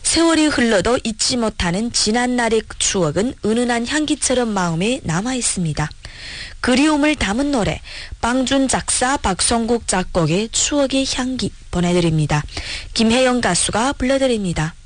세월이 흘러도 잊지 못하는 지난날의 추억은 은은한 향기처럼 마음에 남아있습니다. 그리움을 담은 노래, 빵준 작사 박성국 작곡의 추억의 향기 보내드립니다. 김혜영 가수가 불러드립니다.